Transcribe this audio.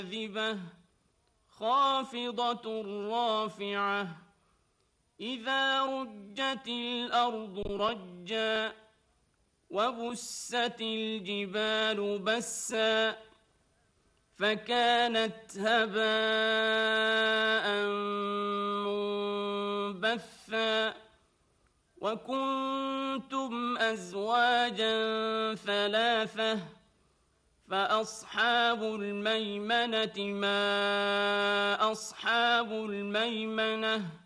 كاذبة خافضة رافعة إذا رجت الأرض رجا وبست الجبال بسا فكانت هباء منبثا وكنتم أزواجا ثلاثة فأصحاب الميمنة ما أصحاب الميمنة